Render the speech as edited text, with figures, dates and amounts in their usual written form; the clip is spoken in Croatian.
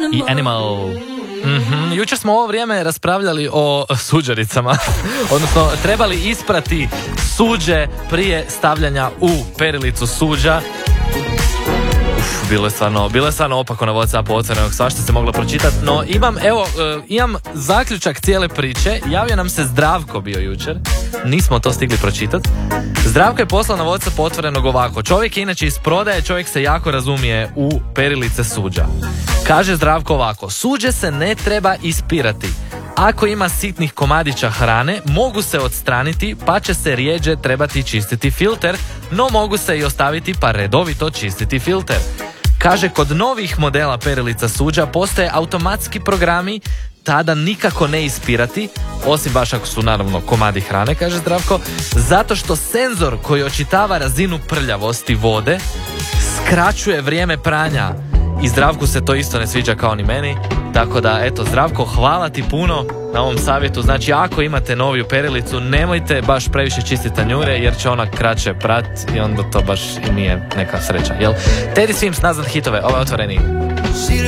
i Animal. Jučer smo ovo vrijeme raspravljali o suđericama, odnosno trebali isprati suđe prije stavljanja u perilicu suđa. Bilo je stvarno opako na WhatsAppu otvorenog, svašta se moglo pročitati, no imam zaključak cijele priče. Javio nam se Zdravko bio jučer, nismo to stigli pročitati. Zdravko je poslao na WhatsApp otvorenog ovako: čovjek je inače iz prodaje, čovjek se jako razumije u perilice suđa. Kaže Zdravko ovako: suđe se ne treba ispirati. Ako ima sitnih komadića hrane, mogu se odstraniti, pa će se rijeđe trebati čistiti filter, no mogu se i ostaviti pa redovito čistiti filter. Kaže, kod novih modela perilica suđa postoje automatski programi, tada nikako ne ispirati, osim baš ako su naravno komadi hrane, kaže Zdravko, zato što senzor koji očitava razinu prljavosti vode skraćuje vrijeme pranja. I Zdravku se to isto ne sviđa kao ni meni. Tako da, eto, Zdravko, hvala ti puno na ovom savjetu. Znači, ako imate noviju perilicu, nemojte baš previše čistiti tanjure, jer će ona kraće prat i onda to baš i nije neka sreća, jel? Teddy Swims, nazad hitove, ovaj otvoreni.